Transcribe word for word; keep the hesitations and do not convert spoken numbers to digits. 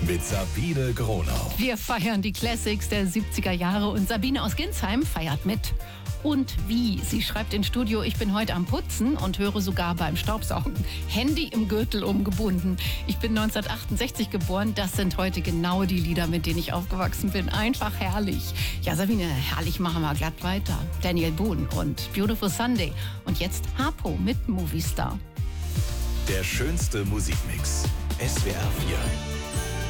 mit Sabine Gronau. Wir feiern die Classics der siebziger Jahre und Sabine aus Ginsheim feiert mit. Und wie? Sie schreibt ins Studio, ich bin heute am Putzen und höre sogar beim Staubsaugen. Handy im Gürtel umgebunden. Ich bin neunzehnhundertachtundsechzig geboren. Das sind heute genau die Lieder, mit denen ich aufgewachsen bin. Einfach herrlich. Ja, Sabine, herrlich, machen wir glatt weiter. Daniel Boone und Beautiful Sunday. Und jetzt Harpo mit Movie Star. Der schönste Musikmix. S W R vier.